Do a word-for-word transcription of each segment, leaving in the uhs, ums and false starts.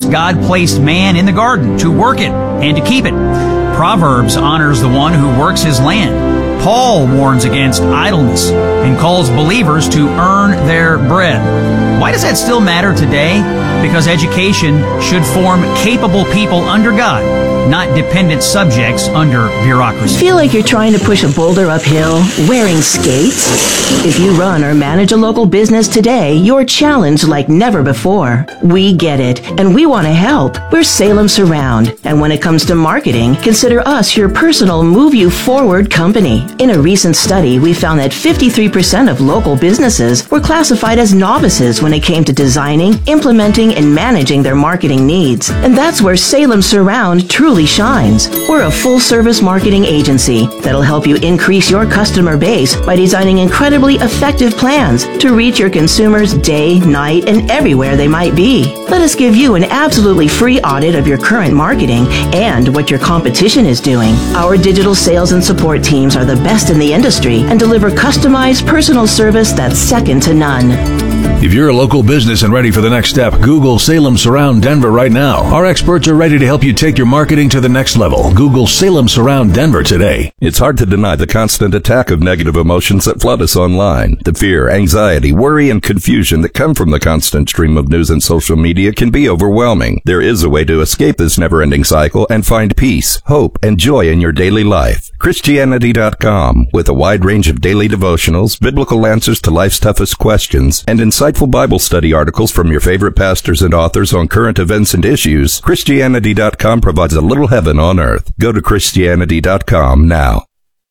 God placed man in the garden to work it and to keep it. Proverbs honors the one who works his land. Paul warns against idleness and calls believers to earn their bread. Why does that still matter today? Because education should form capable people under God, not dependent subjects under bureaucracy. Feel like you're trying to push a boulder uphill wearing skates? If you run or manage a local business today, you're challenged like never before. We get it, and we want to help. We're Salem Surround, and when it comes to marketing, consider us your personal move you forward company. In a recent study, we found that fifty-three percent of local businesses were classified as novices when it came to designing, implementing, and managing their marketing needs. And that's where Salem Surround truly shines. We're a full-service marketing agency that'll help you increase your customer base by designing incredibly effective plans to reach your consumers day, night, and everywhere they might be. Let us give you an absolutely free audit of your current marketing and what your competition is doing. Our digital sales and support teams are the best in the industry and deliver customized personal service that's second to none. If you're a local business and ready for the next step, Google Salem Surround Denver right now. Our experts are ready to help you take your marketing to the next level. Google Salem Surround Denver today. It's hard to deny the constant attack of negative emotions that flood us online. The fear, anxiety, worry, and confusion that come from the constant stream of news and social media can be overwhelming. There is a way to escape this never-ending cycle and find peace, hope, and joy in your daily life. Christianity dot com, with a wide range of daily devotionals, biblical answers to life's toughest questions, and insightful Bible study articles from your favorite pastors and authors on current events and issues, Christianity dot com provides a little heaven on earth. Go to Christianity dot com now.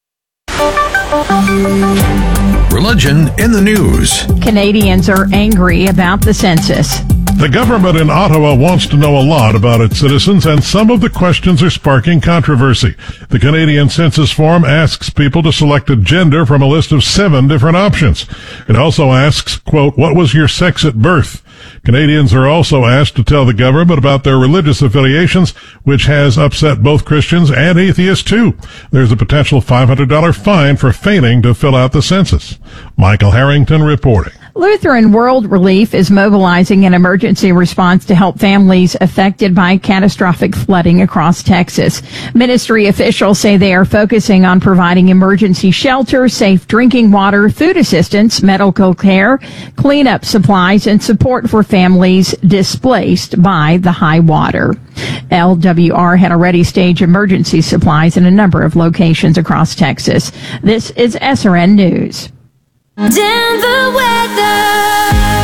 Religion in the news. Canadians are angry about the census. The government in Ottawa wants to know a lot about its citizens, and some of the questions are sparking controversy. The Canadian Census Form asks people to select a gender from a list of seven different options. It also asks, quote, what was your sex at birth? Canadians are also asked to tell the government about their religious affiliations, which has upset both Christians and atheists, too. There's a potential five hundred dollars fine for failing to fill out the census. Michael Harrington reporting. Lutheran World Relief is mobilizing an emergency response to help families affected by catastrophic flooding across Texas. Ministry officials say they are focusing on providing emergency shelter, safe drinking water, food assistance, medical care, cleanup supplies, and support for families displaced by the high water. L W R had already staged emergency supplies in a number of locations across Texas. This is S R N News. Denver weather.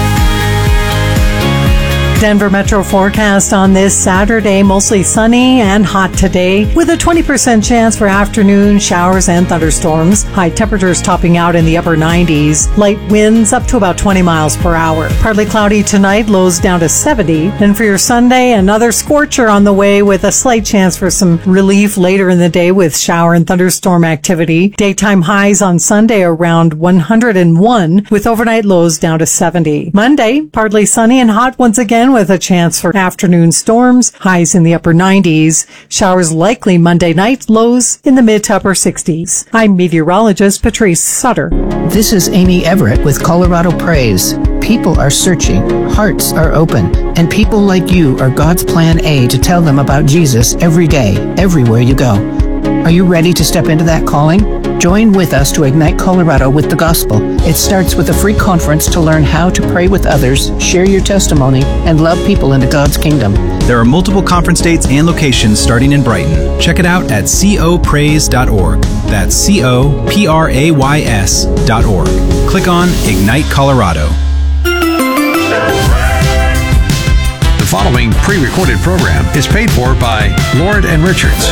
Denver Metro forecast on this Saturday, mostly sunny and hot today, with a twenty percent chance for afternoon showers and thunderstorms. High temperatures topping out in the upper nineties. Light winds up to about twenty miles per hour. Partly cloudy tonight, lows down to seventy. And for your Sunday, another scorcher on the way with a slight chance for some relief later in the day with shower and thunderstorm activity. Daytime highs on Sunday around one hundred one, with overnight lows down to seventy. Monday, partly sunny and hot once again, with a chance for afternoon storms, highs in the upper nineties. Showers likely Monday night, lows in the mid to upper sixties. I'm meteorologist Patrice Sutter. This is Amy Everett with Colorado Praise. People are searching, hearts are open, and people like you are God's plan A to tell them about Jesus every day, everywhere you go. Are you ready to step into that calling? Join with us to ignite Colorado with the gospel. It starts with a free conference to learn how to pray with others, share your testimony, and love people into God's kingdom. There are multiple conference dates and locations starting in Brighton. Check it out at co praise dot org. That's C O P R A Y S dot org. Click on Ignite Colorado. The following pre-recorded program is paid for by Lord and Richards.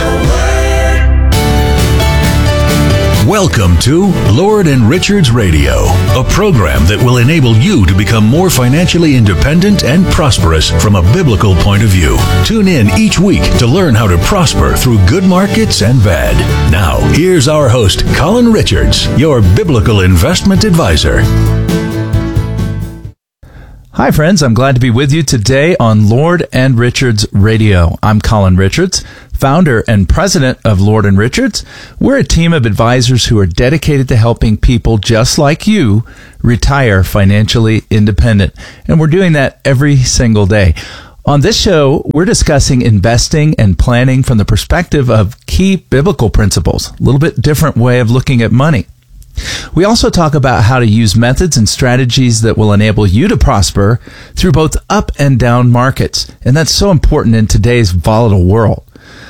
Welcome to Lord and Richards Radio, a program that will enable you to become more financially independent and prosperous from a biblical point of view. Tune in each week to learn how to prosper through good markets and bad. Now, here's our host, Colin Richards, your biblical investment advisor. Hi, friends. I'm glad to be with you today on Lord and Richards Radio. I'm Colin Richards, founder and president of Lord and Richards. We're a team of advisors who are dedicated to helping people just like you retire financially independent. And we're doing that every single day. On this show, we're discussing investing and planning from the perspective of key biblical principles, a little bit different way of looking at money. We also talk about how to use methods and strategies that will enable you to prosper through both up and down markets. And that's so important in today's volatile world.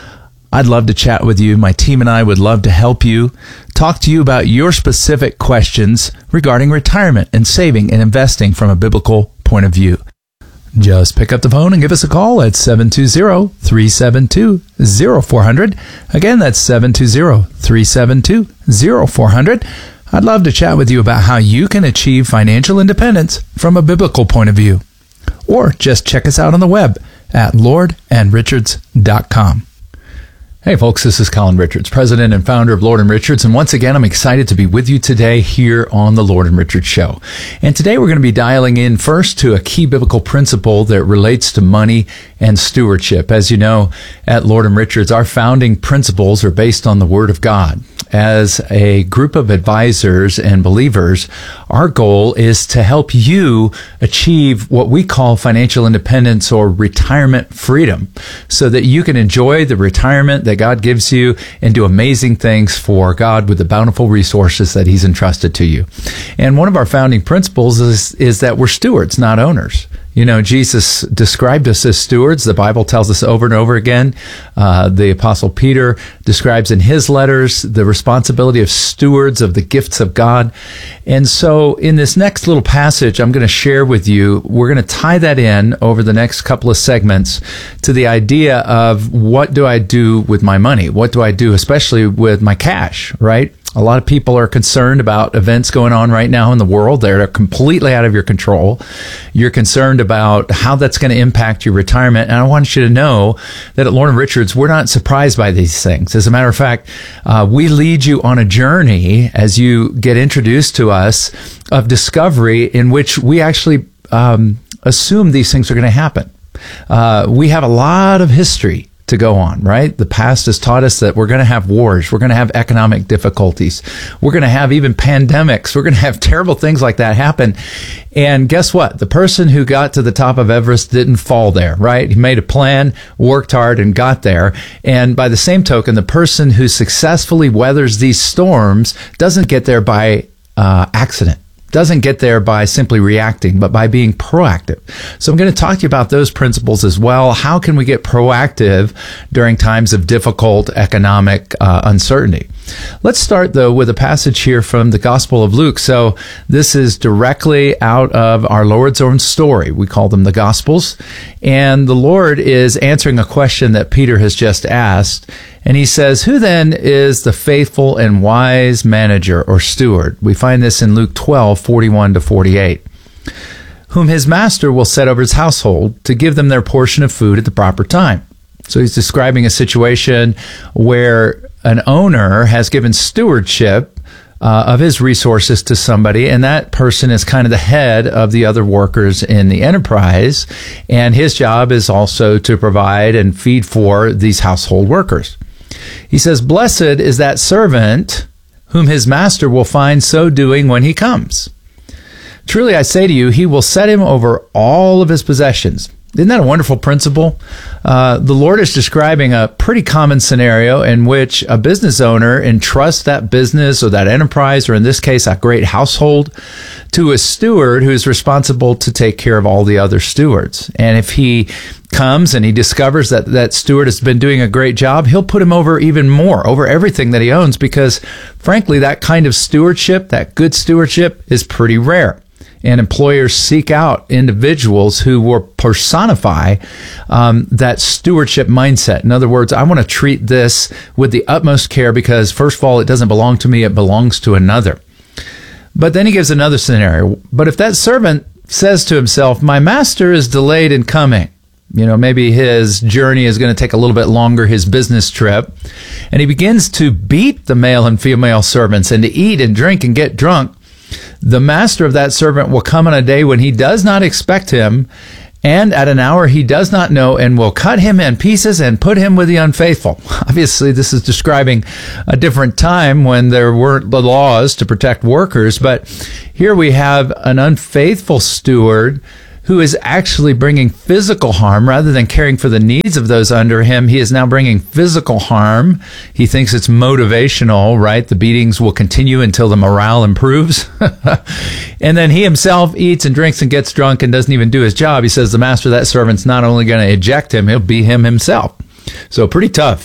I'd love to chat with you. My team and I would love to help you, talk to you about your specific questions regarding retirement and saving and investing from a biblical point of view. Just pick up the phone and give us a call at seven two zero, three seven two, zero four zero zero. Again, that's seven two zero, three seven two, zero four zero zero. I'd love to chat with you about how you can achieve financial independence from a biblical point of view. Or just check us out on the web at lord and richards dot com. Hey folks, this is Colin Richards, president and founder of Lord and Richards, and once again I'm excited to be with you today here on the Lord and Richards Show. And today we're going to be dialing in first to a key biblical principle that relates to money and stewardship. As you know, at Lord and Richards, our founding principles are based on the Word of God. As a group of advisors and believers, our goal is to help you achieve what we call financial independence or retirement freedom so that you can enjoy the retirement that God gives you and do amazing things for God with the bountiful resources that He's entrusted to you. And one of our founding principles is, is that we're stewards, not owners. You know, Jesus described us as stewards. The Bible tells us over and over again. Uh, the Apostle Peter describes in his letters the responsibility of stewards of the gifts of God. And so in this next little passage I'm going to share with you, we're going to tie that in over the next couple of segments to the idea of what do I do with my money? What do I do especially with my cash, right? A lot of people are concerned about events going on right now in the world that are completely out of your control. You're concerned about how that's going to impact your retirement. And I want you to know that at Lord and Richards, we're not surprised by these things. As a matter of fact, uh, we lead you on a journey as you get introduced to us of discovery in which we actually um, assume these things are going to happen. Uh, we have a lot of history to go on, right? The past has taught us that we're going to have wars. We're going to have economic difficulties. We're going to have even pandemics. We're going to have terrible things like that happen. And guess what? The person who got to the top of Everest didn't fall there, right? He made a plan, worked hard, and got there. And by the same token, the person who successfully weathers these storms doesn't get there by uh, accident. Doesn't get there by simply reacting, but by being proactive. So I'm going to talk to you about those principles as well. How can we get proactive during times of difficult economic uh, uncertainty? Let's start, though, with a passage here from the Gospel of Luke. So this is directly out of our Lord's own story. We call them the Gospels. And the Lord is answering a question that Peter has just asked. And he says, who then is the faithful and wise manager or steward? We find this in Luke twelve, forty-one to forty-eight. Whom his master will set over his household to give them their portion of food at the proper time. So he's describing a situation where an owner has given stewardship uh, of his resources to somebody, and that person is kind of the head of the other workers in the enterprise, and his job is also to provide and feed for these household workers. He says, blessed is that servant whom his master will find so doing when he comes. Truly I say to you, he will set him over all of his possessions. Isn't that a wonderful principle? Uh, the Lord is describing a pretty common scenario in which a business owner entrusts that business or that enterprise, or in this case, a great household, to a steward who is responsible to take care of all the other stewards. And if he comes and he discovers that that steward has been doing a great job, he'll put him over even more, over everything that he owns, because frankly, that kind of stewardship, that good stewardship, is pretty rare. And employers seek out individuals who will personify um, that stewardship mindset. In other words, I want to treat this with the utmost care because, first of all, it doesn't belong to me, it belongs to another. But then he gives another scenario. But if that servant says to himself, my master is delayed in coming, you know, maybe his journey is going to take a little bit longer, his business trip, and he begins to beat the male and female servants and to eat and drink and get drunk, the master of that servant will come on a day when he does not expect him, and at an hour he does not know, and will cut him in pieces and put him with the unfaithful. Obviously, this is describing a different time when there weren't the laws to protect workers, but here we have an unfaithful steward who is actually bringing physical harm rather than caring for the needs of those under him. He is now bringing physical harm. He thinks it's motivational, right? The beatings will continue until the morale improves. And then he himself eats and drinks and gets drunk and doesn't even do his job. He says the master of that servant's not only going to eject him, he'll beat him himself. So pretty tough.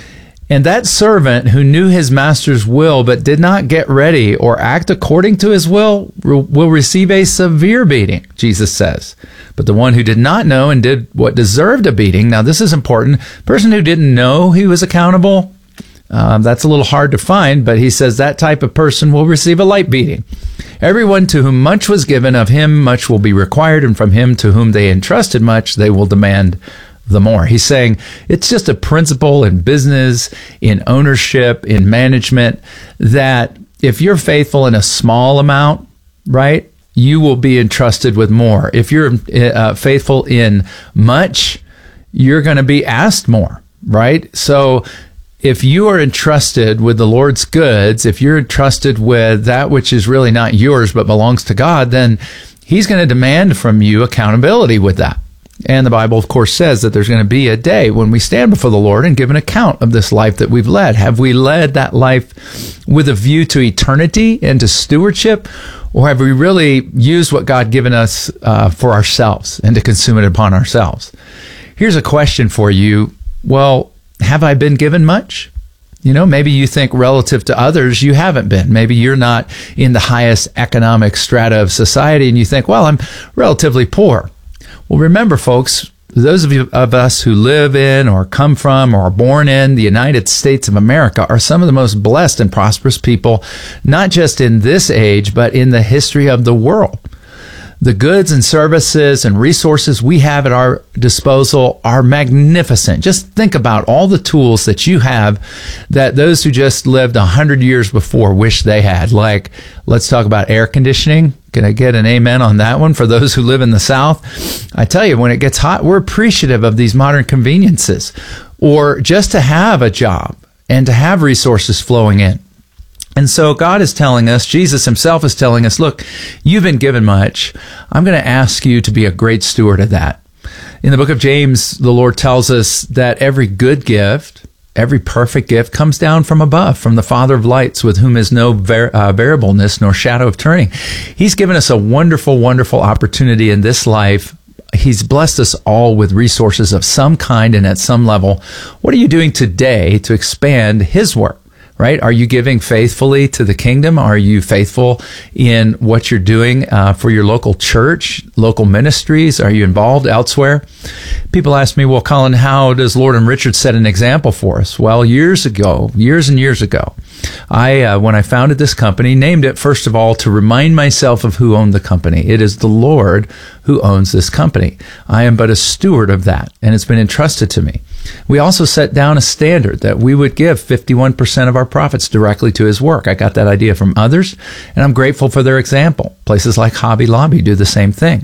And that servant who knew his master's will but did not get ready or act according to his will will receive a severe beating, Jesus says. But the one who did not know and did what deserved a beating, now this is important, person who didn't know he was accountable, um, that's a little hard to find, but he says that type of person will receive a light beating. Everyone to whom much was given, of him much will be required, and from him to whom they entrusted much, they will demand the more. He's saying it's just a principle in business, in ownership, in management, that if you're faithful in a small amount, right, you will be entrusted with more. If you're uh, faithful in much, you're going to be asked more, right? So if you are entrusted with the Lord's goods, if you're entrusted with that which is really not yours but belongs to God, then he's going to demand from you accountability with that. And the Bible, of course, says that there's going to be a day when we stand before the Lord and give an account of this life that we've led. Have we led that life with a view to eternity and to stewardship, or have we really used what God given us uh, for ourselves and to consume it upon ourselves? Here's a question for you. Well, have I been given much? You know, maybe you think relative to others, you haven't been. Maybe you're not in the highest economic strata of society, and you think, well, I'm relatively poor. Well, remember, folks, those of, you, of us who live in or come from or are born in the United States of America are some of the most blessed and prosperous people, not just in this age, but in the history of the world. The goods and services and resources we have at our disposal are magnificent. Just think about all the tools that you have that those who just lived a hundred years before wish they had. Like, let's talk about air conditioning. Can I get an amen on that one for those who live in the South? I tell you, when it gets hot, we're appreciative of these modern conveniences. Or just to have a job and to have resources flowing in. And so God is telling us, Jesus himself is telling us, look, you've been given much. I'm going to ask you to be a great steward of that. In the book of James, the Lord tells us that every good gift, every perfect gift comes down from above, from the Father of lights, with whom is no var- uh, variableness nor shadow of turning. He's given us a wonderful, wonderful opportunity in this life. He's blessed us all with resources of some kind and at some level. What are you doing today to expand his work? Right? Are you giving faithfully to the kingdom? Are you faithful in what you're doing uh, for your local church, local ministries? Are you involved elsewhere? People ask me, well, Colin, how does Lord and Richard set an example for us? Well, years ago, years and years ago, I, uh, when I founded this company, named it, first of all, to remind myself of who owned the company. It is the Lord who owns this company. I am but a steward of that, and it's been entrusted to me. We also set down a standard that we would give fifty-one percent of our profits directly to his work. I got that idea from others, and I'm grateful for their example. Places like Hobby Lobby do the same thing.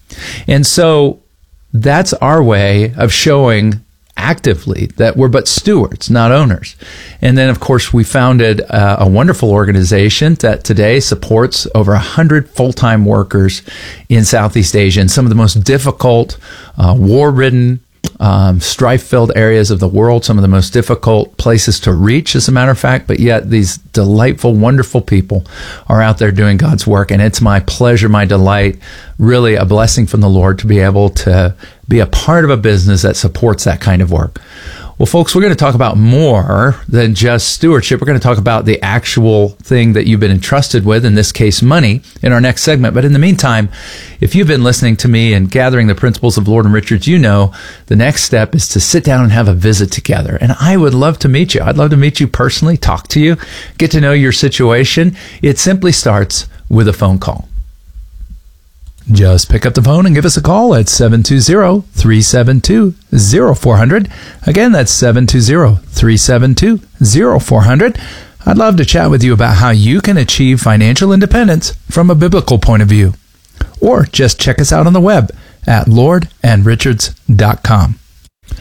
And so that's our way of showing actively that we're but stewards, not owners. And then, of course, we founded uh, a wonderful organization that today supports over one hundred full-time workers in Southeast Asia in some of the most difficult, uh, war-ridden, Um, strife-filled areas of the world, some of the most difficult places to reach, as a matter of fact, but yet these delightful, wonderful people are out there doing God's work, and it's my pleasure, my delight, really a blessing from the Lord to be able to be a part of a business that supports that kind of work. Well, folks, we're going to talk about more than just stewardship. We're going to talk about the actual thing that you've been entrusted with, in this case, money, in our next segment. But in the meantime, if you've been listening to me and gathering the principles of Lord and Richards, you know the next step is to sit down and have a visit together. And I would love to meet you. I'd love to meet you personally, talk to you, get to know your situation. It simply starts with a phone call. Just pick up the phone and give us a call at seven two zero, three seven two, zero four zero zero. Again, that's seven two zero, three seven two, zero four zero zero. I'd love to chat with you about how you can achieve financial independence from a biblical point of view. Or just check us out on the web at lord and richards dot com.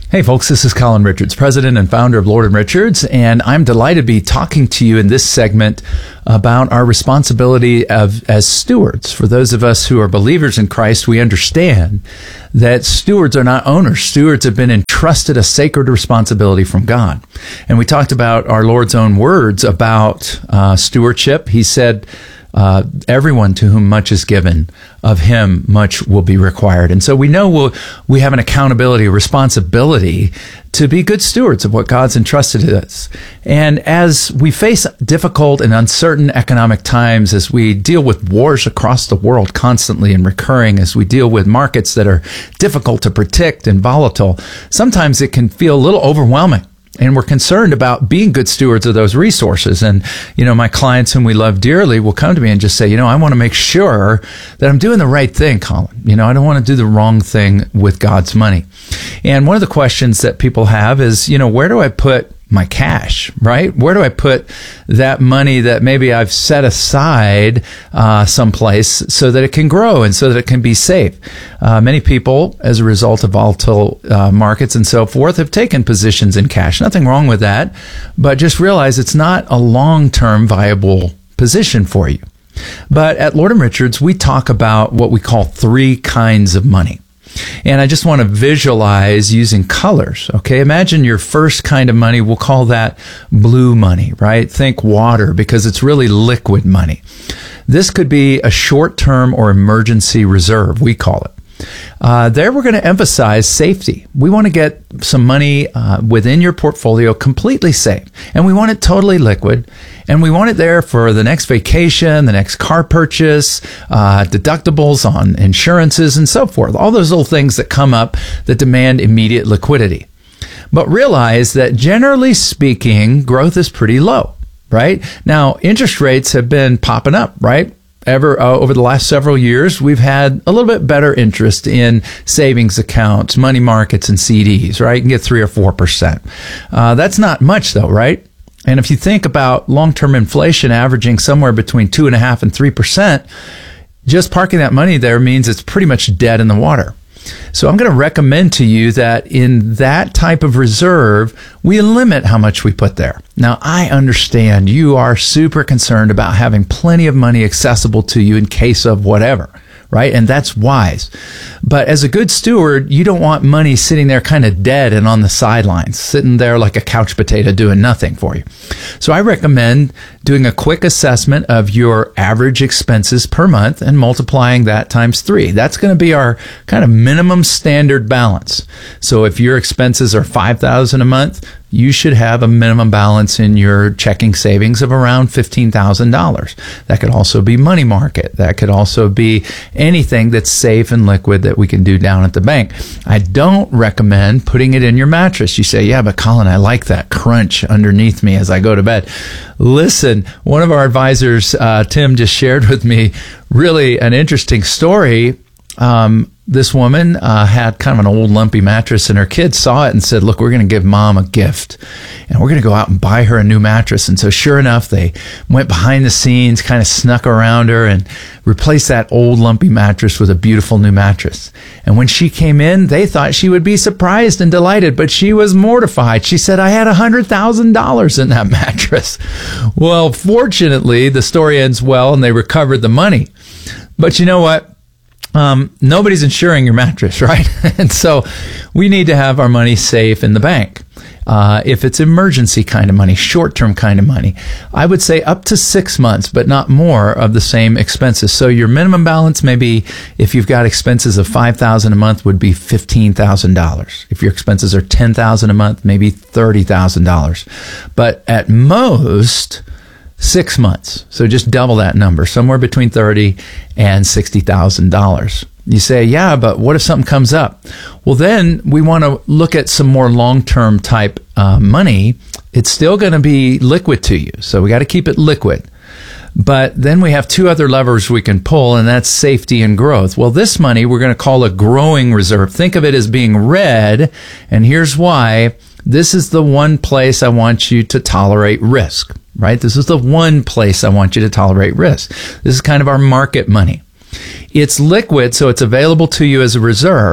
Hey folks, this is Colin Richards, president and founder of Lord and Richards, and I'm delighted to be talking to you in this segment about our responsibility of, as stewards. For those of us who are believers in Christ, we understand that stewards are not owners. Stewards have been entrusted a sacred responsibility from God. And we talked about our Lord's own words about uh, stewardship. He said, Uh, everyone to whom much is given, of him much will be required. And so we know we'll, we have an accountability, a responsibility to be good stewards of what God's entrusted to us. And as we face difficult and uncertain economic times, as we deal with wars across the world constantly and recurring, as we deal with markets that are difficult to predict and volatile, sometimes it can feel a little overwhelming. And we're concerned about being good stewards of those resources. And, you know, my clients whom we love dearly will come to me and just say, you know, I want to make sure that I'm doing the right thing, Colin. You know, I don't want to do the wrong thing with God's money. And one of the questions that people have is, you know, where do I put my cash, right? Where do I put that money that maybe I've set aside uh, someplace so that it can grow and so that it can be safe? Uh, many people, as a result of volatile uh, markets and so forth, have taken positions in cash. Nothing wrong with that, but just realize it's not a long-term viable position for you. But at Lord and Richards, we talk about what we call three kinds of money. And I just want to visualize using colors, okay? Imagine your first kind of money, we'll call that blue money, right? Think water, because it's really liquid money. This could be a short-term or emergency reserve, we call it. Uh, there we're going to emphasize safety. We want to get some money uh, within your portfolio completely safe. And we want it totally liquid. And we want it there for the next vacation, the next car purchase, uh, deductibles on insurances and so forth. All those little things that come up that demand immediate liquidity. But realize that generally speaking, growth is pretty low, right? Now, interest rates have been popping up, right? Ever uh, over the last several years, we've had a little bit better interest in savings accounts, money markets, and C Ds, right? You can get three or four percent. Uh, that's not much, though, right? And if you think about long-term inflation averaging somewhere between two and a half and three percent, just parking that money there means it's pretty much dead in the water. So I'm going to recommend to you that in that type of reserve, we limit how much we put there. Now, I understand you are super concerned about having plenty of money accessible to you in case of whatever, right? And that's wise. But as a good steward, you don't want money sitting there kind of dead and on the sidelines, sitting there like a couch potato doing nothing for you. So I recommend doing a quick assessment of your average expenses per month and multiplying that times three. That's going to be our kind of minimum standard balance. So if your expenses are five thousand dollars a month, you should have a minimum balance in your checking savings of around fifteen thousand dollars. That could also be money market. That could also be anything that's safe and liquid that we can do down at the bank. I don't recommend putting it in your mattress. You say, yeah, but Colin, I like that crunch underneath me as I go to bed. Listen, one of our advisors, uh, Tim, just shared with me really an interesting story. Um, This woman uh, had kind of an old lumpy mattress, and her kids saw it and said, look, we're going to give mom a gift and we're going to go out and buy her a new mattress. And so sure enough, they went behind the scenes, kind of snuck around her and replaced that old lumpy mattress with a beautiful new mattress. And when she came in, they thought she would be surprised and delighted, but she was mortified. She said, I had one hundred thousand dollars in that mattress. Well, fortunately, the story ends well and they recovered the money. But you know what? Um, nobody's insuring your mattress, right? And so we need to have our money safe in the bank. Uh, if it's emergency kind of money, short-term kind of money, I would say up to six months, but not more of the same expenses. So your minimum balance, maybe if you've got expenses of five thousand dollars a month, would be fifteen thousand dollars. If your expenses are ten thousand dollars a month, maybe thirty thousand dollars. But at most, six months. So just double that number, somewhere between thirty thousand dollars and sixty thousand dollars. You say, yeah, but what if something comes up? Well, then we want to look at some more long-term type uh, money. It's still going to be liquid to you. So we got to keep it liquid. But then we have two other levers we can pull, and that's safety and growth. Well, this money we're going to call a growing reserve. Think of it as being red, and here's why. This is the one place I want you to tolerate risk, right? This is the one place I want you to tolerate risk. This is kind of our market money. It's liquid, so it's available to you as a reserve,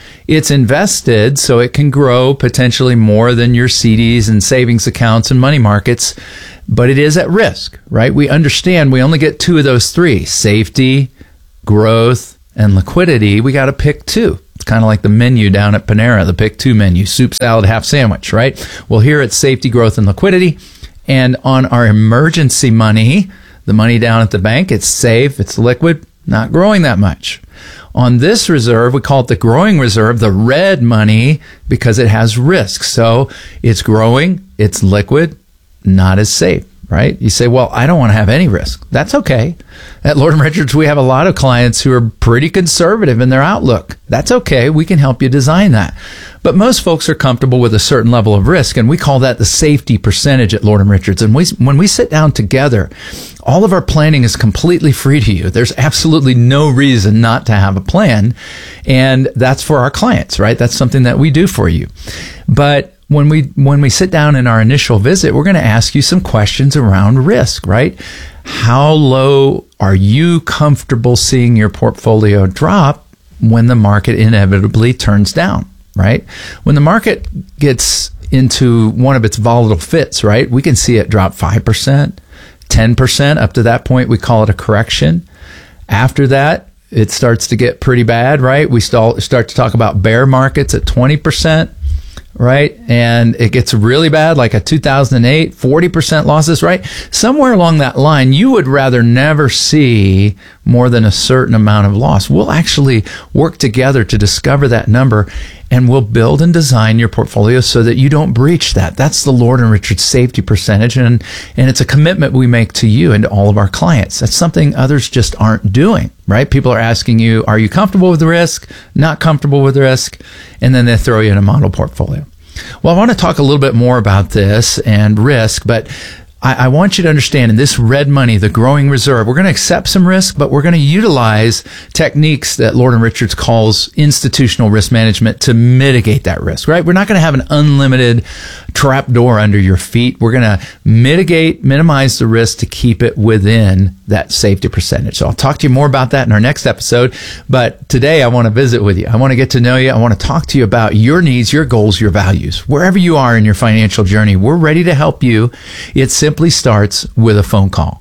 It's invested so it can grow potentially more than your C Ds and savings accounts and money markets, but it is at risk, right? We understand we only get two of those three, safety, growth, and liquidity. We got to pick two. It's kind of like the menu down at Panera, the pick two menu, soup, salad, half sandwich, right? Well, here it's safety, growth, and liquidity. And on our emergency money, the money down at the bank, it's safe, it's liquid, not growing that much. On this reserve, we call it the growing reserve, the red money, because it has risk. So it's growing, it's liquid, not as safe, right? You say, well, I don't want to have any risk. That's okay. At Lord and Richards, we have a lot of clients who are pretty conservative in their outlook. That's okay. We can help you design that. But most folks are comfortable with a certain level of risk, and we call that the safety percentage at Lord and Richards. And we, when we sit down together, all of our planning is completely free to you. There's absolutely no reason not to have a plan, and that's for our clients, right? That's something that we do for you. But when we when we sit down in our initial visit, we're going to ask you some questions around risk, right? How low are you comfortable seeing your portfolio drop when the market inevitably turns down, right? When the market gets into one of its volatile fits, right, we can see it drop five percent, ten percent. Up to that point, we call it a correction. After that, it starts to get pretty bad, right? We start to talk about bear markets at twenty percent. Right? And it gets really bad, like a two thousand eight, forty percent losses, right? Somewhere along that line, you would rather never see more than a certain amount of loss. We'll actually work together to discover that number, and we'll build and design your portfolio so that you don't breach that. That's the Lord and Richards safety percentage, and, and it's a commitment we make to you and to all of our clients. That's something others just aren't doing, right? People are asking you, are you comfortable with the risk? Not comfortable with the risk? And then they throw you in a model portfolio. Well, I want to talk a little bit more about this and risk, but I, I want you to understand in this red money, the growing reserve, we're going to accept some risk, but we're going to utilize techniques that Lord and Richards calls institutional risk management to mitigate that risk, right? We're not going to have an unlimited trap door under your feet. We're going to mitigate, minimize the risk to keep it within that safety percentage. So I'll talk to you more about that in our next episode. But today I want to visit with you. I want to get to know you. I want to talk to you about your needs, your goals, your values. Wherever you are in your financial journey, we're ready to help you. It simply starts with a phone call.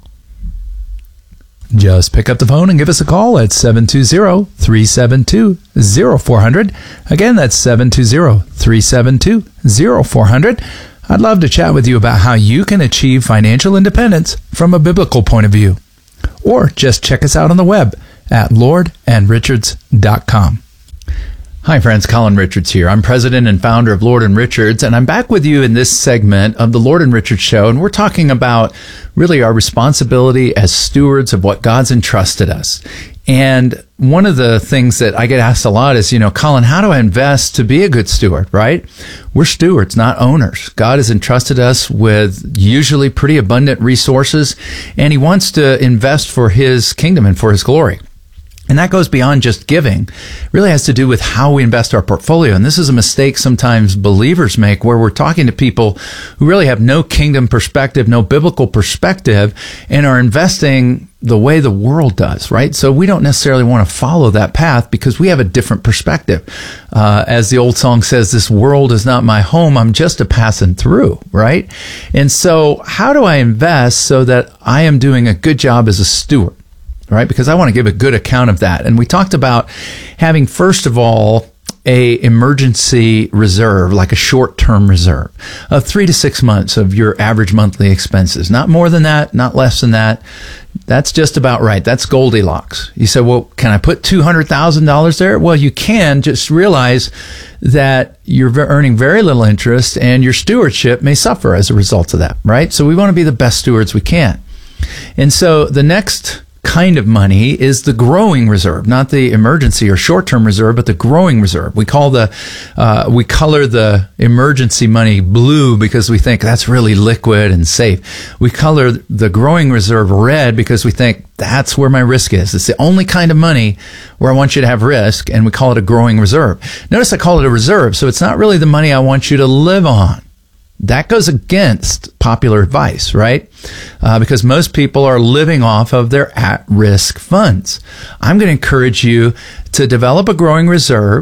Just pick up the phone and give us a call at seven two zero, three seven two, zero four zero zero. Again, that's seven two zero, three seven two, zero four zero zero. I'd love to chat with you about how you can achieve financial independence from a biblical point of view. Or just check us out on the web at lord and richards dot com. Hi friends, Colin Richards here. I'm president and founder of Lord and Richards, and I'm back with you in this segment of the Lord and Richards Show, and we're talking about really our responsibility as stewards of what God's entrusted us. And one of the things that I get asked a lot is, you know, Colin, how do I invest to be a good steward, right? We're stewards, not owners. God has entrusted us with usually pretty abundant resources, and He wants to invest for His kingdom and for His glory. And that goes beyond just giving. It really has to do with how we invest our portfolio. And this is a mistake sometimes believers make, where we're talking to people who really have no kingdom perspective, no biblical perspective, and are investing the way the world does, right? So we don't necessarily want to follow that path because we have a different perspective. Uh, as the old song says, this world is not my home. I'm just a passing through, right? And so how do I invest so that I am doing a good job as a steward? Right? Because I want to give a good account of that. And we talked about having, first of all, a emergency reserve, like a short-term reserve of three to six months of your average monthly expenses. Not more than that, not less than that. That's just about right. That's Goldilocks. You say, well, can I put two hundred thousand dollars there? Well, you can. Just realize that you're earning very little interest and your stewardship may suffer as a result of that, right? So we want to be the best stewards we can. And so the next kind of money is the growing reserve, not the emergency or short-term reserve, but the growing reserve. We call the, uh, we color the emergency money blue because we think that's really liquid and safe. We color the growing reserve red because we think that's where my risk is. It's the only kind of money where I want you to have risk, and we call it a growing reserve. Notice I call it a reserve, so it's not really the money I want you to live on. That goes against popular advice, right? Uh, because most people are living off of their at-risk funds. I'm going to encourage you to develop a growing reserve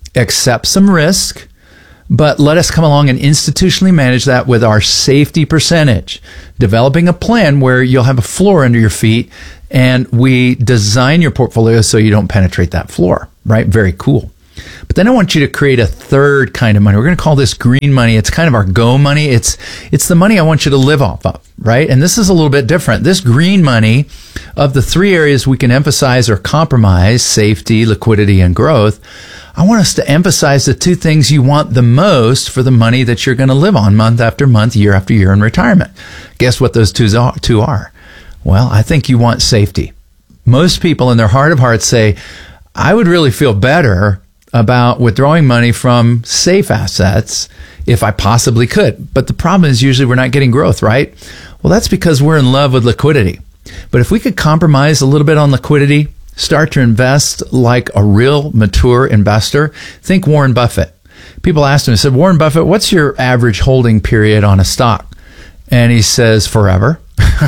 accept some risk, but let us come along and institutionally manage that with our safety percentage, developing a plan where you'll have a floor under your feet, and we design your portfolio so you don't penetrate that floor, right? Very cool. But then I want you to create a third kind of money. We're going to call this green money. It's kind of our go money. It's it's the money I want you to live off of, right? And this is a little bit different. This green money, of the three areas we can emphasize or compromise, safety, liquidity, and growth, I want us to emphasize the two things you want the most for the money that you're going to live on month after month, year after year in retirement. Guess what those two are? Well, I think you want safety. Most people in their heart of hearts say, I would really feel better about withdrawing money from safe assets if I possibly could. But the problem is usually we're not getting growth, right? Well, that's because we're in love with liquidity. But if we could compromise a little bit on liquidity, start to invest like a real mature investor, think Warren Buffett. People asked him, I said, Warren Buffett, what's your average holding period on a stock? And he says, forever.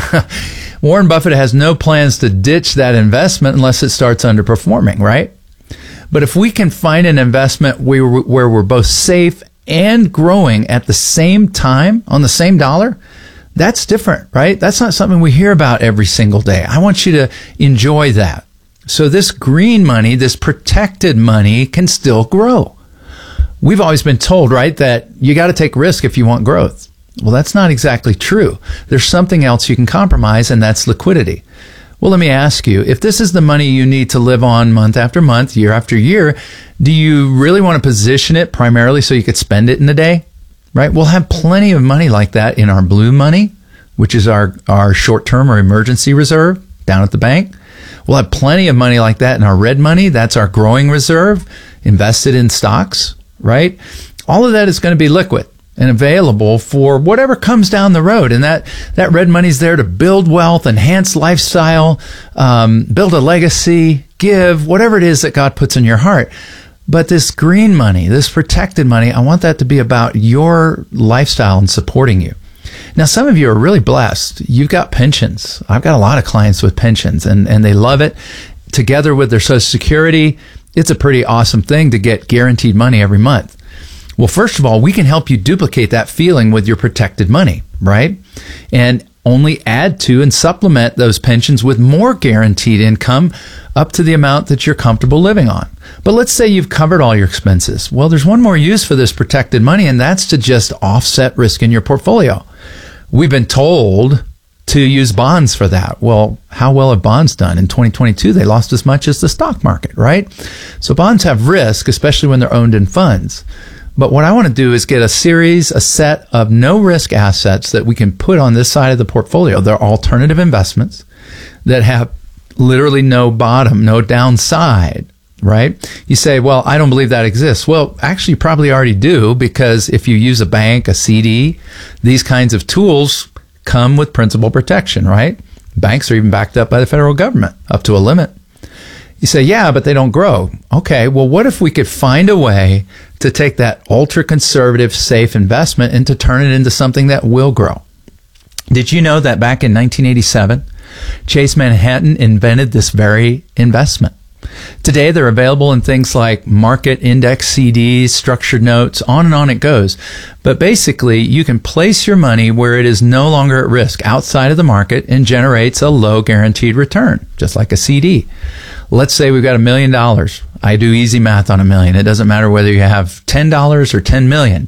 Warren Buffett has no plans to ditch that investment unless it starts underperforming, right? But if we can find an investment where we're, where we're both safe and growing at the same time on the same dollar, that's different, right? That's not something we hear about every single day. I want you to enjoy that. So this green money, this protected money, can still grow. We've always been told, right, that you got to take risk if you want growth. Well, that's not exactly true. There's something else you can compromise, and that's liquidity. Well, let me ask you, if this is the money you need to live on month after month, year after year, do you really want to position it primarily so you could spend it in a day? Right? We'll have plenty of money like that in our blue money, which is our, our short-term or emergency reserve down at the bank. We'll have plenty of money like that in our red money. That's our growing reserve, invested in stocks, right? All of that is going to be liquid and available for whatever comes down the road. And that, that red money's there to build wealth, enhance lifestyle, um, build a legacy, give, whatever it is that God puts in your heart. But this green money, this protected money, I want that to be about your lifestyle and supporting you. Now, some of you are really blessed. You've got pensions. I've got a lot of clients with pensions, and, and they love it. Together with their Social Security, it's a pretty awesome thing to get guaranteed money every month. Well, first of all, we can help you duplicate that feeling with your protected money, right? And only add to and supplement those pensions with more guaranteed income up to the amount that you're comfortable living on. But let's say you've covered all your expenses. Well, there's one more use for this protected money, and that's to just offset risk in your portfolio. We've been told to use bonds for that. Well, how well have bonds done? In twenty twenty-two, they lost as much as the stock market, right? So bonds have risk, especially when they're owned in funds. But what I want to do is get a series, a set of no-risk assets that we can put on this side of the portfolio. They're alternative investments that have literally no bottom, no downside, right? You say, well, I don't believe that exists. Well, actually, you probably already do, because if you use a bank, a C D, these kinds of tools come with principal protection, right? Banks are even backed up by the federal government up to a limit. You say, yeah, but they don't grow. Okay, well, what if we could find a way to take that ultra-conservative, safe investment and to turn it into something that will grow? Did you know that back in nineteen eighty-seven, Chase Manhattan invented this very investment? Today, they're available in things like market index C Ds, structured notes, on and on it goes. But basically, you can place your money where it is no longer at risk outside of the market and generates a low guaranteed return, just like a C D. Let's say we've got a million dollars. I do easy math on a million. It doesn't matter whether you have ten dollars or ten million.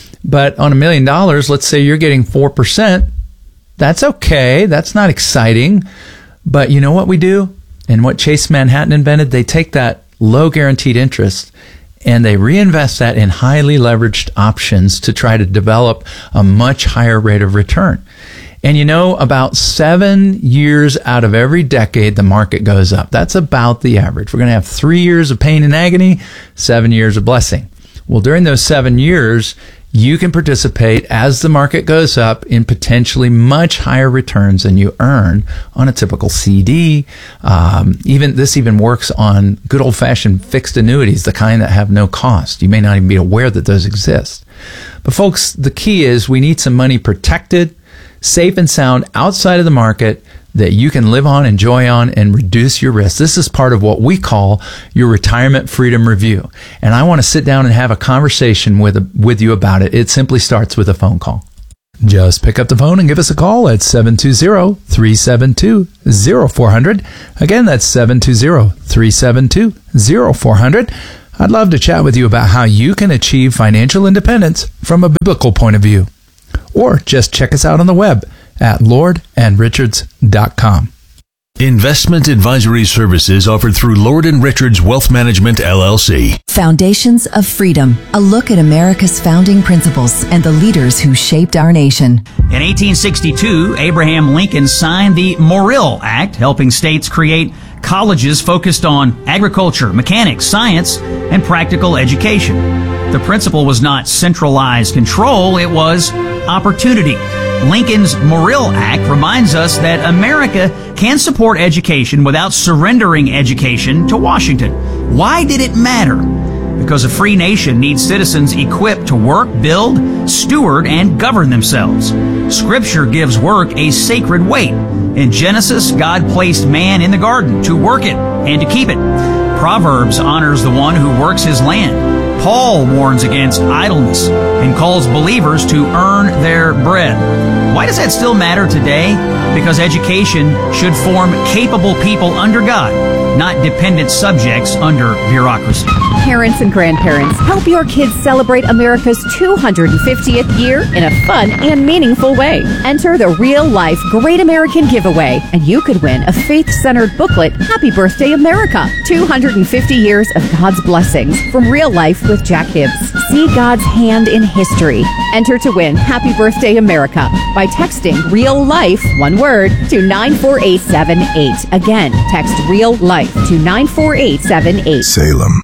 But on a million dollars, let's say you're getting four percent. That's okay. That's not exciting. But you know what we do? And what Chase Manhattan invented, they take that low guaranteed interest and they reinvest that in highly leveraged options to try to develop a much higher rate of return. And you know, about seven years out of every decade, the market goes up. That's about the average. We're going to have three years of pain and agony, seven years of blessing. Well, during those seven years, you can participate as the market goes up in potentially much higher returns than you earn on a typical C D. Um, even this even works on good old-fashioned fixed annuities, the kind that have no cost. You may not even be aware that those exist. But folks, the key is we need some money protected, safe and sound outside of the market that you can live on, enjoy on, and reduce your risk. This is part of what we call your Retirement Freedom Review. And I want to sit down and have a conversation with, with you about it. It simply starts with a phone call. Just pick up the phone and give us a call at seven two zero, three seven two, zero four zero zero. Again, that's seven two zero, three seven two, zero four zero zero. I'd love to chat with you about how you can achieve financial independence from a biblical point of view. Or just check us out on the web at lord and richards dot com. Investment advisory services offered through Lord and Richards Wealth Management, L L C. Foundations of Freedom, a look at America's founding principles and the leaders who shaped our nation. In eighteen sixty-two, Abraham Lincoln signed the Morrill Act, helping states create colleges focused on agriculture, mechanics, science, and practical education. The principle was not centralized control, it was opportunity. Lincoln's Morrill Act reminds us that America can support education without surrendering education to Washington. Why did it matter? Because a free nation needs citizens equipped to work, build, steward, and govern themselves. Scripture gives work a sacred weight. In Genesis, God placed man in the garden to work it and to keep it. Proverbs honors the one who works his land. Paul warns against idleness and calls believers to earn their bread. Why does that still matter today? Because education should form capable people under God, not dependent subjects under bureaucracy. Parents and grandparents, help your kids celebrate America's two hundred fiftieth year in a fun and meaningful way. Enter the Real Life Great American Giveaway, and you could win a faith-centered booklet, Happy Birthday America, two hundred fifty years of God's blessings from Real Life with Jack Hibbs. See God's hand in history. Enter to win Happy Birthday America by texting Real Life, one word, to nine four eight seven eight. Again, text Real Life to nine four eight seven eight. Salem.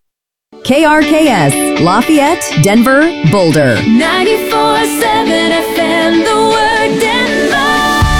K R K S, Lafayette, Denver, Boulder. ninety-four seven F M, the word Denver.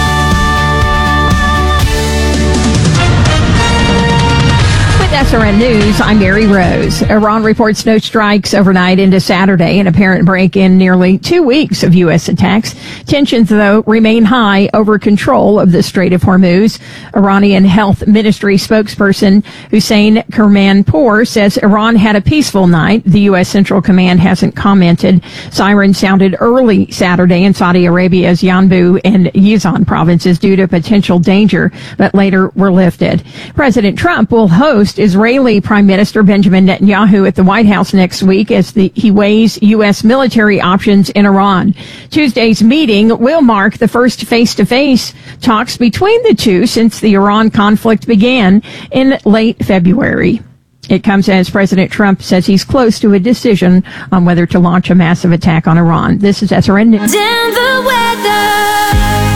S R N News, I'm Mary Rose. Iran reports no strikes overnight into Saturday, an apparent break in nearly two weeks of U S attacks. Tensions, though, remain high over control of the Strait of Hormuz. Iranian Health Ministry spokesperson Hussein Kermanpour says Iran had a peaceful night. The U S Central Command hasn't commented. Sirens sounded early Saturday in Saudi Arabia's Yanbu and Yizan provinces due to potential danger, but later were lifted. President Trump will host Israeli Prime Minister Benjamin Netanyahu at the White House next week as the, he weighs U S military options in Iran. Tuesday's meeting will mark the first face-to-face talks between the two since the Iran conflict began in late February. It comes as President Trump says he's close to a decision on whether to launch a massive attack on Iran. This is S R N News. Denver weather.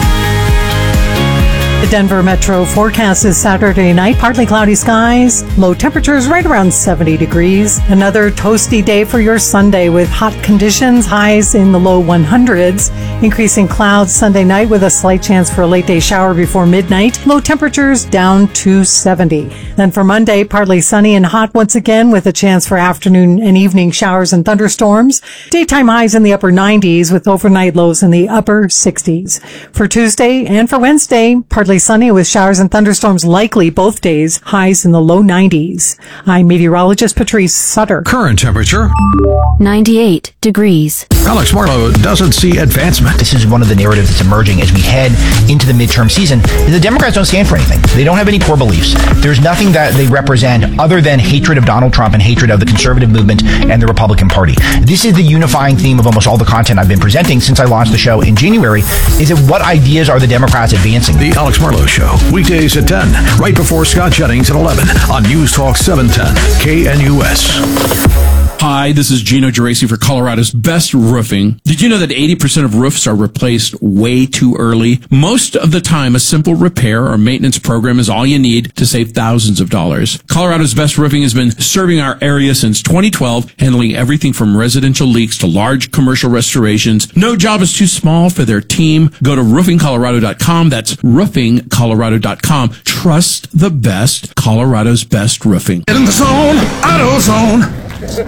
The Denver Metro forecast is Saturday night, partly cloudy skies, low temperatures right around seventy degrees. Another toasty day for your Sunday with hot conditions, highs in the low hundreds. Increasing clouds Sunday night with a slight chance for a late day shower before midnight. Low temperatures down to seventy. Then for Monday, partly sunny and hot once again with a chance for afternoon and evening showers and thunderstorms. Daytime highs in the upper nineties with overnight lows in the upper sixties. For Tuesday and for Wednesday, partly sunny with showers and thunderstorms likely both days, highs in the low nineties. I'm meteorologist Patrice Sutter. Current temperature ninety-eight degrees. Alex Marlowe doesn't see advancement. This is one of the narratives that's emerging as we head into the midterm season. The Democrats don't stand for anything. They don't have any core beliefs. There's nothing that they represent other than hatred of Donald Trump and hatred of the conservative movement and the Republican Party. This is the unifying theme of almost all the content I've been presenting since I launched the show in January, is that what ideas are the Democrats advancing? The Alex Marlowe Show, weekdays at ten, right before Scott Jennings at eleven on News Talk seven ten, K N U S. Hi, this is Gino Geraci for Colorado's Best Roofing. Did you know that eighty percent of roofs are replaced way too early? Most of the time, a simple repair or maintenance program is all you need to save thousands of dollars. Colorado's Best Roofing has been serving our area since twenty twelve, handling everything from residential leaks to large commercial restorations. No job is too small for their team. Go to roofing colorado dot com. That's roofing colorado dot com. Trust the best. Colorado's Best Roofing. Get in the zone, AutoZone.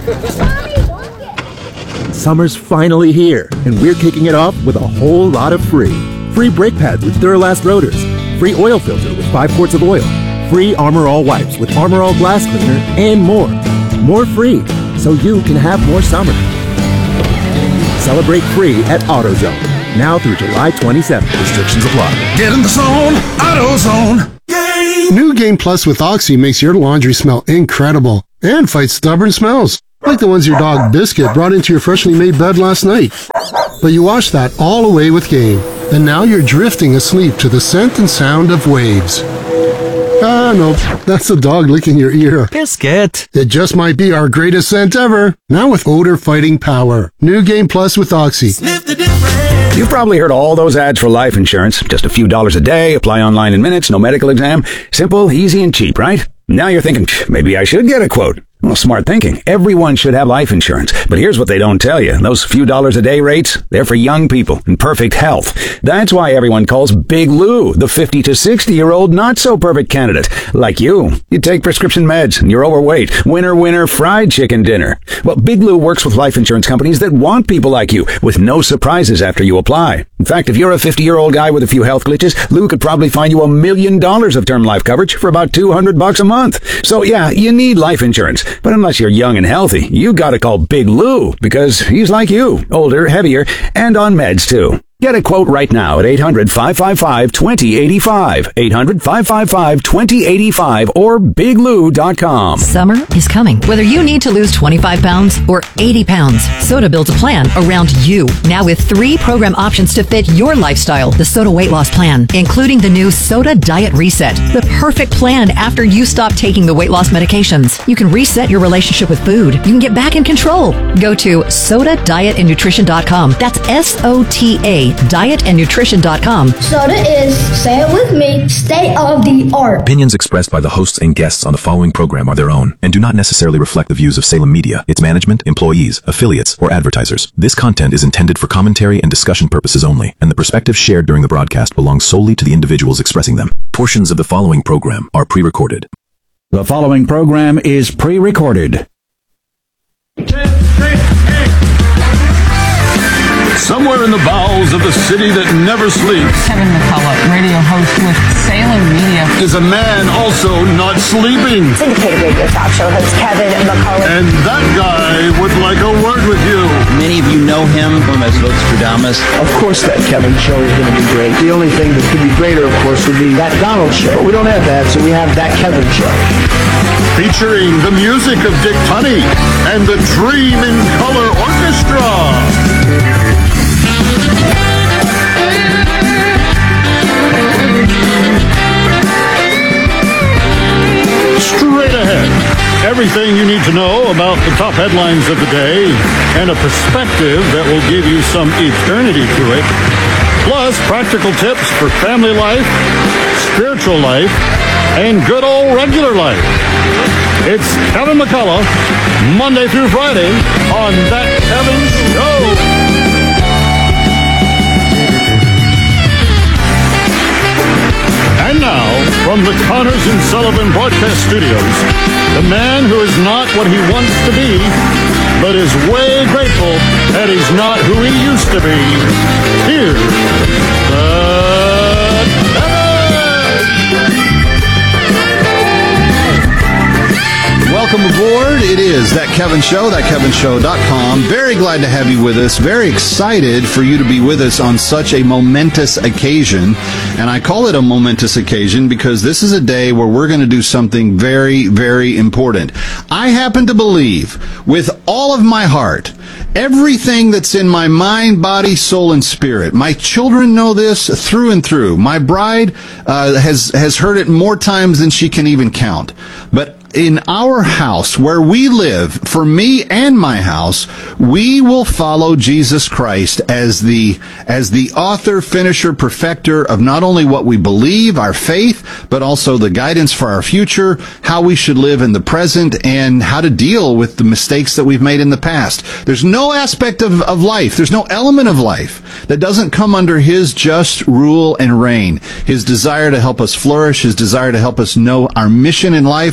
Summer's finally here, and we're kicking it off with a whole lot of free. Free brake pads with Duralast rotors, free oil filter with five quarts of oil, free Armor All wipes with Armor All glass cleaner, and more. More free, so you can have more summer. Celebrate free at AutoZone. Now through July twenty-seventh. Restrictions apply. Get in the zone, AutoZone. New Game Plus with Oxy makes your laundry smell incredible and fights stubborn smells, like the ones your dog Biscuit brought into your freshly made bed last night. But you washed that all away with Game, and now you're drifting asleep to the scent and sound of waves. Ah, no, that's the dog licking your ear. Biscuit. It just might be our greatest scent ever, now with odor-fighting power. New Game Plus with Oxy. You've probably heard all those ads for life insurance. Just a few dollars a day, apply online in minutes, no medical exam. Simple, easy, and cheap, right? Now you're thinking, maybe I should get a quote. Well, smart thinking. Everyone should have life insurance. But here's what they don't tell you. Those few dollars a day rates, they're for young people in perfect health. That's why everyone calls Big Lou the fifty to sixty-year-old not-so-perfect candidate. Like you. You take prescription meds and you're overweight. Winner, winner, fried chicken dinner. Well, Big Lou works with life insurance companies that want people like you, with no surprises after you apply. In fact, if you're a fifty-year-old guy with a few health glitches, Lou could probably find you a million dollars of term life coverage for about two hundred bucks a month. So yeah, you need life insurance. But unless you're young and healthy, you gotta call Big Lou, because he's like you, older, heavier, and on meds too. Get a quote right now at eight hundred, five five five, two zero eight five, eight hundred, five five five, two zero eight five, or big lou dot com. Summer is coming. Whether you need to lose twenty-five pounds or eighty pounds, Soda builds a plan around you. Now with three program options to fit your lifestyle. The Soda Weight Loss Plan, including the new Soda Diet Reset, the perfect plan after you stop taking the weight loss medications. You can reset your relationship with food. You can get back in control. Go to soda diet and nutrition dot com. That's S O T A diet and nutrition dot com. Soda is, say it with me, state of the art. Opinions expressed by the hosts and guests on the following program are their own and do not necessarily reflect the views of Salem Media, its management, employees, affiliates, or advertisers. This content is intended for commentary and discussion purposes only, and the perspectives shared during the broadcast belong solely to the individuals expressing them. Portions of the following program are pre-recorded. The following program is pre-recorded. Somewhere in the bowels of the city that never sleeps, Kevin McCullough, radio host with Salem Media, is a man also not sleeping. Syndicated radio talk show host Kevin McCullough. And that guy would like a word with you. Many of you know him from as Vostradamus. Of course that Kevin show is going to be great. The only thing that could be greater, of course, would be that Donald show. But we don't have that, so we have that Kevin show. Featuring the music of Dick Tunney and the Dream in Color Orchestra. Straight ahead, everything you need to know about the top headlines of the day and a perspective that will give you some eternity to it. Plus, practical tips for family life, spiritual life, and good old regular life. It's Kevin McCullough, Monday through Friday on That Kevin Show. And now, from the Connors and Sullivan Broadcast Studios, the man who is not what he wants to be, but is way grateful that he's not who he used to be. Here's the Welcome aboard. It is That Kevin Show, that kevin show dot com. Very glad to have you with us. Very excited for you to be with us on such a momentous occasion. And I call it a momentous occasion because this is a day where we're going to do something very, very important. I happen to believe with all of my heart, everything that's in my mind, body, soul, and spirit. My children know this through and through. My bride uh, has, has heard it more times than she can even count. But in our house, where we live, for me and my house, we will follow Jesus Christ as the as the author, finisher, perfecter of not only what we believe, our faith, but also the guidance for our future, how we should live in the present, and how to deal with the mistakes that we've made in the past. There's no aspect of, of life, there's no element of life that doesn't come under His just rule and reign. His desire to help us flourish, His desire to help us know our mission in life, His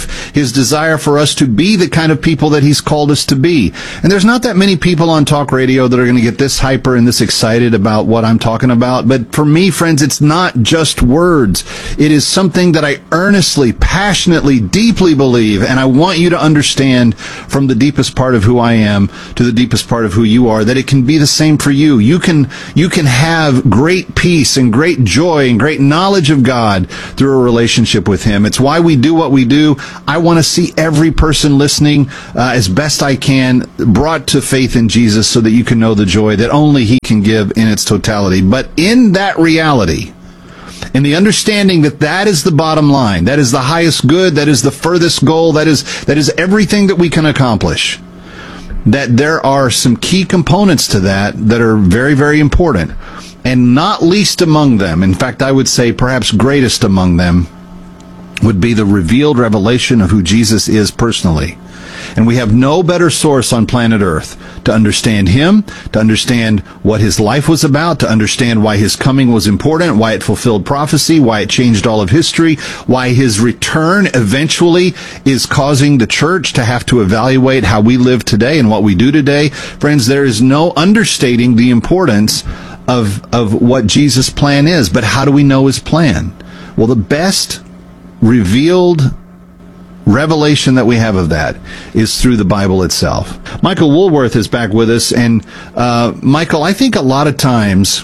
his desire for us to be the kind of people that he's called us to be. And there's not that many people on talk radio that are going to get this hyper and this excited about what I'm talking about. But for me, friends, it's not just words. It is something that I earnestly, passionately, deeply believe. And I want you to understand from the deepest part of who I am to the deepest part of who you are, that it can be the same for you. You can, you can have great peace and great joy and great knowledge of God through a relationship with him. It's why we do what we do. I want to see every person listening, uh, as best I can, brought to faith in Jesus so that you can know the joy that only he can give in its totality. But in that reality, in the understanding that that is the bottom line, that is the highest good, that is the furthest goal, that is, that is everything that we can accomplish, that there are some key components to that that are very, very important. And not least among them, in fact, I would say perhaps greatest among them, would be the revealed revelation of who Jesus is personally. And we have no better source on planet Earth to understand him, to understand what his life was about, to understand why his coming was important, why it fulfilled prophecy, why it changed all of history, why his return eventually is causing the church to have to evaluate how we live today and what we do today. Friends, there is no understating the importance of, of what Jesus' plan is. But how do we know his plan? Well, the best revealed revelation that we have of that is through the Bible itself. Michael Woolworth is back with us. And uh, Michael, I think a lot of times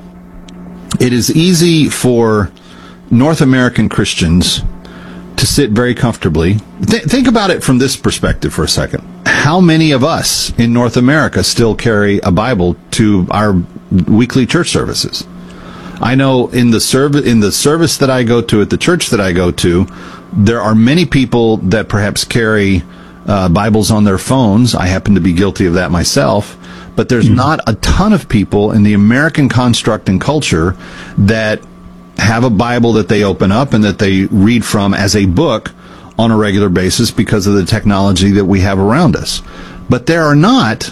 it is easy for North American Christians to sit very comfortably. Th- think about it from this perspective for a second. How many of us in North America still carry a Bible to our weekly church services? I know in the service in the service that I go to, at the church that I go to, there are many people that perhaps carry uh, Bibles on their phones. I happen to be guilty of that myself. But there's mm-hmm. not a ton of people in the American construct and culture that have a Bible that they open up and that they read from as a book on a regular basis because of the technology that we have around us. But there are not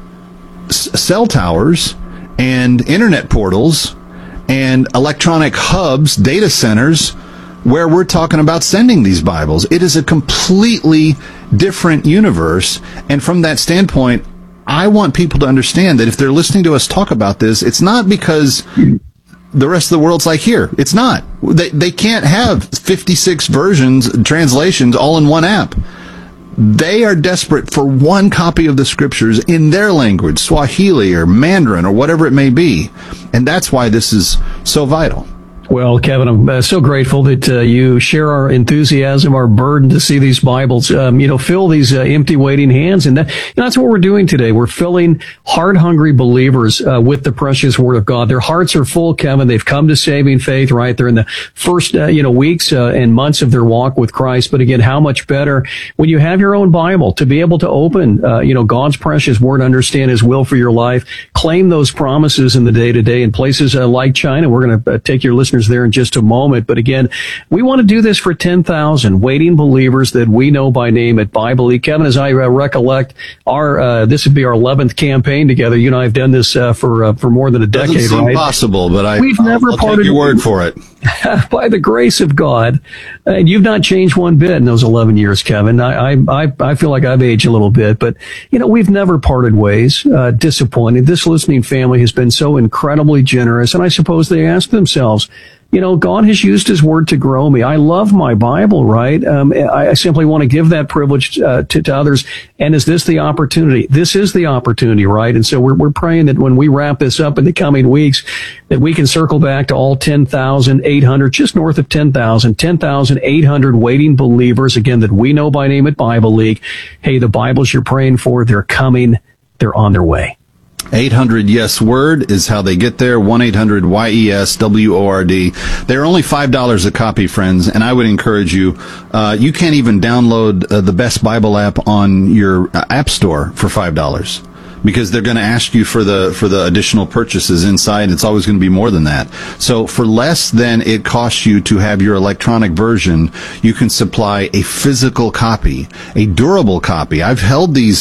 s- cell towers and internet portals and electronic hubs, data centers, where we're talking about sending these Bibles. It is a completely different universe. And from that standpoint, I want people to understand that if they're listening to us talk about this, it's not because the rest of the world's like here. It's not. They, they can't have fifty-six versions, translations, all in one app. They are desperate for one copy of the scriptures in their language, Swahili or Mandarin or whatever it may be. And that's why this is so vital. Well, Kevin, I'm uh, so grateful that uh, you share our enthusiasm, our burden to see these Bibles, um, you know, fill these uh, empty waiting hands. And that, you know, that's what we're doing today. We're filling heart-hungry believers uh, with the precious Word of God. Their hearts are full, Kevin. They've come to saving faith, right? They're in the first, uh, you know, weeks uh, and months of their walk with Christ. But again, how much better when you have your own Bible to be able to open, uh, you know, God's precious Word, understand his will for your life, claim those promises in the day-to-day in places uh, like China. We're going to uh, take your listeners there in just a moment. But again, we want to do this for ten thousand waiting believers that we know by name at Bible League. Kevin, as I uh, recollect, our uh, this would be our eleventh campaign together. You and I have done this uh, for uh, for more than a decade, Doesn't seem right? possible, but I, We've I'll, never I'll parted take your word for it. By the grace of God, and you've not changed one bit in those eleven years, Kevin. I I I feel like I've aged a little bit, but you know, we've never parted ways. Uh, disappointed. This listening family has been so incredibly generous, and I suppose they ask themselves, you know, God has used his word to grow me. I love my Bible, right? Um, I, I simply want to give that privilege uh, to, to others. And is this the opportunity? This is the opportunity, right? And so we're, we're praying that when we wrap this up in the coming weeks, that we can circle back to all ten thousand eight hundred, just north of ten thousand, ten thousand eight hundred waiting believers, again, that we know by name at Bible League. Hey, the Bibles you're praying for, they're coming. They're on their way. eight hundred yes word is how they get there. one eight hundred Y E S W O R D. They're only five dollars a copy, friends, and I would encourage you, uh, you can't even download uh, the Best Bible app on your uh, app store for five dollars. Because they're going to ask you for the for the additional purchases inside. It's always going to be more than that. So for less than it costs you to have your electronic version, you can supply a physical copy, a durable copy. I've held these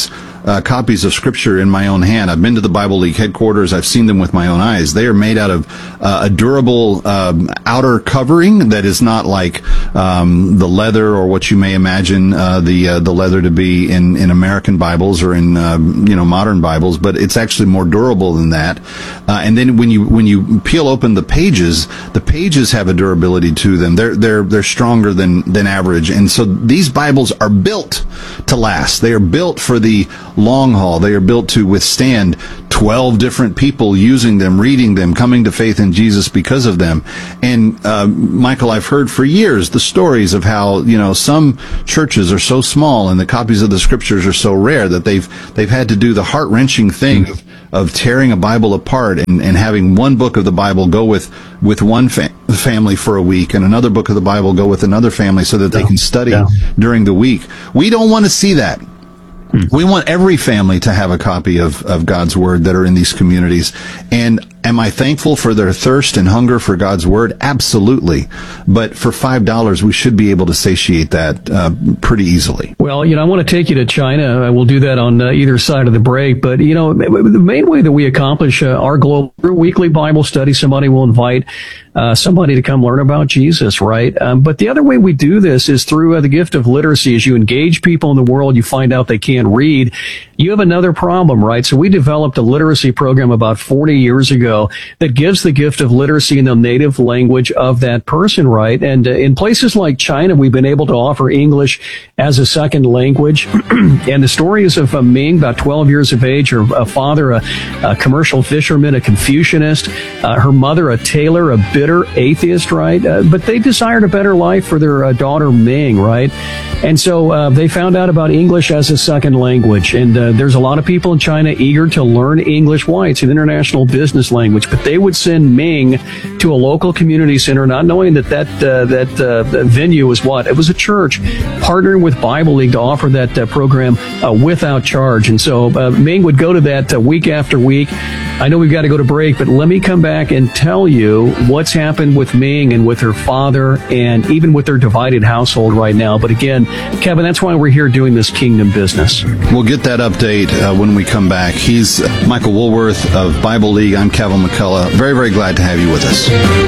uh, copies of Scripture in my own hand. I've been to the Bible League headquarters. I've seen them with my own eyes. They are made out of uh, a durable um, outer covering that is not like um, the leather or what you may imagine uh, the uh, the leather to be in, in American Bibles or in um, you know modern Bibles, but it's actually more durable than that. Uh, and then when you when you peel open the pages, the pages have a durability to them. They're they're they're stronger than than average, and so these Bibles are built to last. They are built for the long haul. They are built to withstand twelve different people using them, reading them, coming to faith in Jesus because of them. And uh, Michael, I've heard for years the stories of how you know some churches are so small and the copies of the Scriptures are so rare that they've they've had to do the heart wrenching thing of, of tearing a Bible apart and, and having one book of the Bible go with with one fa- family for a week and another book of the Bible go with another family so that they can study yeah. during the week. We don't want to see that. Hmm. We want every family to have a copy of, of God's Word that are in these communities. And am I thankful for their thirst and hunger for God's Word? Absolutely. But for five dollars, we should be able to satiate that uh, pretty easily. Well, you know, I want to take you to China. We'll do that on uh, either side of the break. But, you know, the main way that we accomplish uh, our global weekly Bible study, somebody will invite uh, somebody to come learn about Jesus, right? Um, but the other way we do this is through uh, the gift of literacy. As you engage people in the world, you find out they can't read. You have another problem, right? So we developed a literacy program about forty years ago that gives the gift of literacy in the native language of that person, right? And uh, in places like China, we've been able to offer English as a second language. And the stories of uh, Ming, about twelve years of age, her uh, father, a, a commercial fisherman, a Confucianist, uh, her mother, a tailor, a bitter atheist, right? Uh, but they desired a better life for their uh, daughter, Ming, right? And so uh, they found out about English as a second language. And uh, there's a lot of people in China eager to learn English. Why? It's an international business language. But they would send Ming to a local community center, not knowing that that uh, that uh, venue was what? It was a church, partnering with Bible League to offer that uh, program uh, without charge. And so uh, Ming would go to that uh, week after week. I know we've got to go to break, but let me come back and tell you what's happened with Ming and with her father and even with their divided household right now. But again, Kevin, that's why we're here doing this kingdom business. We'll get that update uh, when we come back. He's Michael Woolworth of Bible League. I'm Kevin McCullough. Very, very glad to have you with us.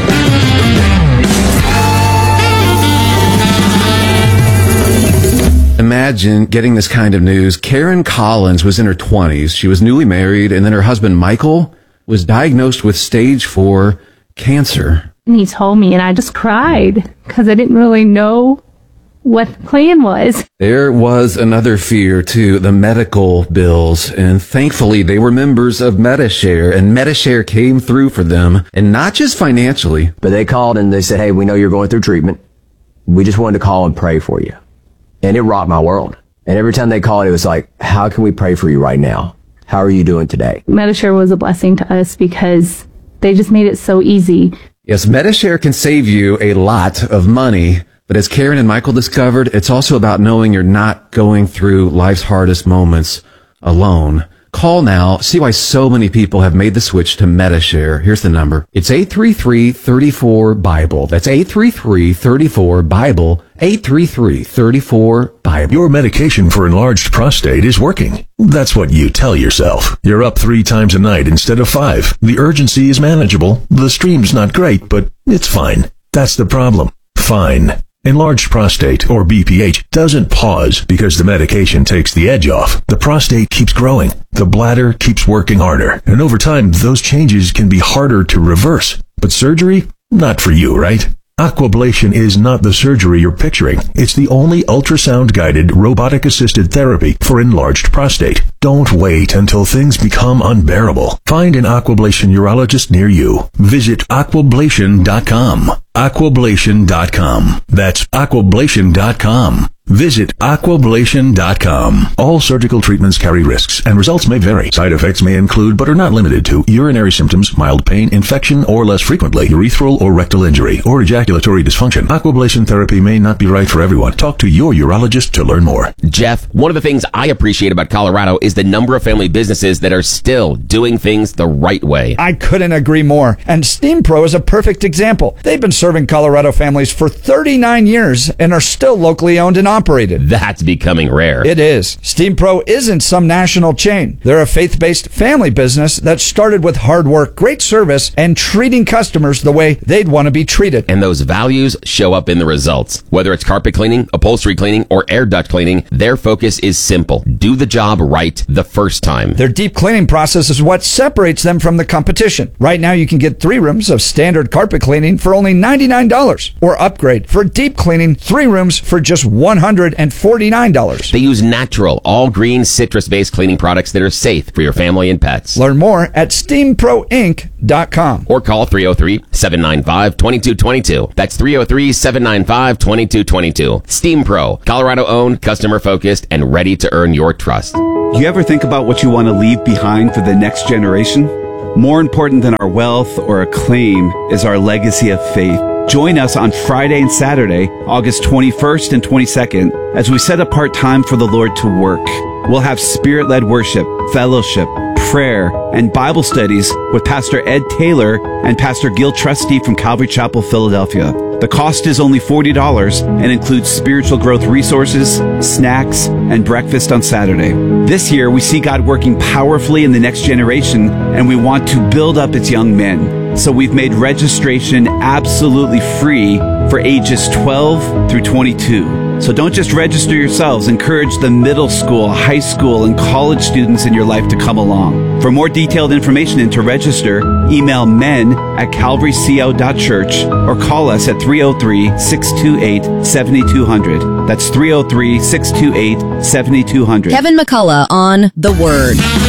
Imagine getting this kind of news. Karen Collins was in her twenties. She was newly married, and then her husband, Michael, was diagnosed with stage four cancer. And he told me, and I just cried because I didn't really know what the plan was. There was another fear, too, the medical bills. And thankfully, they were members of Medi-Share, and Medi-Share came through for them, and not just financially. But they called and they said, hey, we know you're going through treatment. We just wanted to call and pray for you. And it rocked my world. And every time they called, it was like, how can we pray for you right now? How are you doing today? Medi-Share was a blessing to us because they just made it so easy. Yes, Medi-Share can save you a lot of money. But as Karen and Michael discovered, it's also about knowing you're not going through life's hardest moments alone. Call now. See why so many people have made the switch to Medi-Share. Here's the number. It's eight three three, three four, Bible. That's eight three three, three four, Bible. eight three three, three four, Bible. Your medication for enlarged prostate is working. That's what you tell yourself. You're up three times a night instead of five. The urgency is manageable. The stream's not great, but it's fine. That's the problem. Fine. Enlarged prostate, or B P H, doesn't pause because the medication takes the edge off. The prostate keeps growing. The bladder keeps working harder. And over time, those changes can be harder to reverse. But surgery? Not for you, right? Aquablation is not the surgery you're picturing. It's the only ultrasound-guided, robotic-assisted therapy for enlarged prostate. Don't wait until things become unbearable. Find an Aquablation urologist near you. Visit aquablation dot com. aquablation dot com. That's aquablation dot com. Visit aquablation dot com. All surgical treatments carry risks, and results may vary. Side effects may include, but are not limited to, urinary symptoms, mild pain, infection, or less frequently, urethral or rectal injury, or ejaculatory dysfunction. Aquablation therapy may not be right for everyone. Talk to your urologist to learn more. Jeff, one of the things I appreciate about Colorado is the number of family businesses that are still doing things the right way. I couldn't agree more. And Steam Pro is a perfect example. They've been serving Colorado families for thirty-nine years and are still locally owned and operated. operated. That's becoming rare. It is. Steam Pro isn't some national chain. They're a faith-based family business that started with hard work, great service, and treating customers the way they'd want to be treated. And those values show up in the results. Whether it's carpet cleaning, upholstery cleaning, or air duct cleaning, their focus is simple. Do the job right the first time. Their deep cleaning process is what separates them from the competition. Right now, you can get three rooms of standard carpet cleaning for only ninety-nine dollars, or upgrade for deep cleaning three rooms for just one hundred forty-nine dollars. They use natural, all-green, citrus-based cleaning products that are safe for your family and pets. Learn more at steam pro inc dot com. Or call three oh three, seven nine five, two two two two. That's three oh three, seven nine five, two two two two. Steam Pro, Colorado-owned, customer-focused, and ready to earn your trust. You ever think about what you want to leave behind for the next generation? More important than our wealth or acclaim is our legacy of faith. Join us on Friday and Saturday, August twenty-first and twenty-second, as we set apart time for the Lord to work. We'll have spirit-led worship, fellowship, prayer, and Bible studies with Pastor Ed Taylor and Pastor Gil Trusty from Calvary Chapel, Philadelphia. The cost is only forty dollars and includes spiritual growth resources, snacks, and breakfast on Saturday. This year, we see God working powerfully in the next generation, and we want to build up its young men. So we've made registration absolutely free for ages twelve through twenty-two. So don't just register yourselves. Encourage the middle school, high school, and college students in your life to come along. For more detailed information and to register, email men at calvary co dot church or call us at three oh three, six two eight, seven two zero zero. That's three oh three, six two eight, seven two zero zero. Kevin McCullough on The Word.